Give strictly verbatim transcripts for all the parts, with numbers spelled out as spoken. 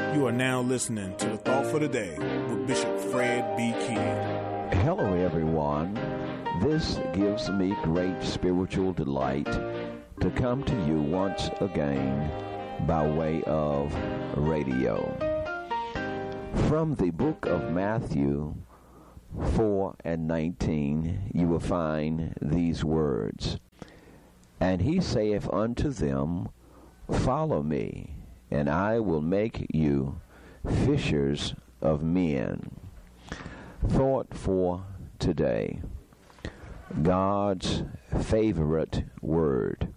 You are now listening to the Thought for the Day with Bishop Fred B. Kidd. Hello, everyone. This gives me great spiritual delight to come to you once again by way of radio. From the book of Matthew four and nineteen, you will find these words. And he saith unto them, Follow me, and I will make you fishers of men. Thought for today. God's favorite word.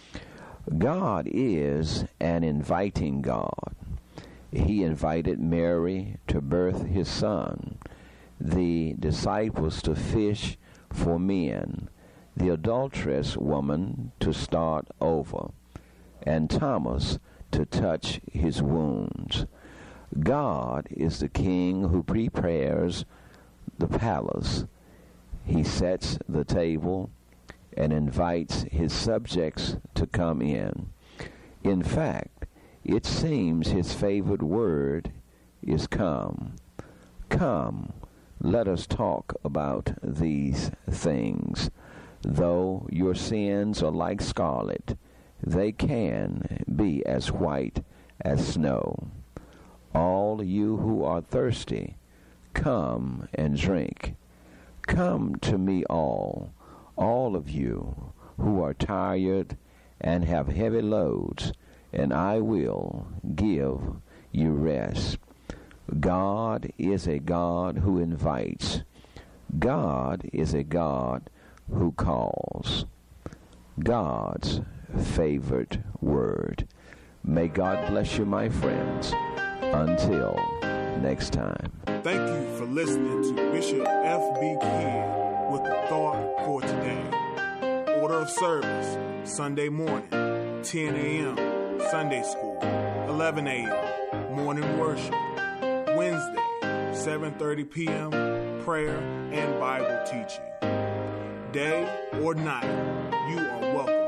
God is an inviting God. He invited Mary to birth his son, the disciples to fish for men, the adulterous woman to start over, and Thomas to touch his wounds. God is the King who prepares the palace. He sets the table and invites his subjects to come in. In fact, it seems his favorite word is come. Come, let us talk about these things. Though your sins are like scarlet, they can be as white as snow. All you who are thirsty, come and drink. Come to me all, all of you who are tired and have heavy loads, and I will give you rest. God is a God who invites. God is a God who calls. God's favorite word. May God bless you, my friends. Until next time. Thank you for listening to Bishop F B. Kidd with the Thought for Today. Order of service, Sunday morning, ten a.m., Sunday school, eleven a.m., morning worship. Wednesday, seven thirty p.m., prayer and Bible teaching. Day or night, you are welcome.